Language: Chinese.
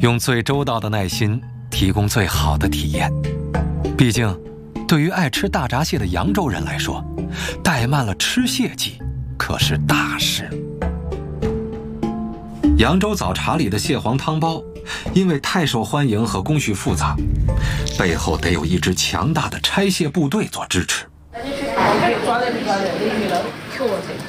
用最周到的耐心提供最好的体验。毕竟，对于爱吃大闸蟹的扬州人来说，怠慢了吃蟹季可是大事。扬州早茶里的蟹黄汤包，因为太受欢迎和工序复杂，背后得有一支强大的拆蟹部队做支持。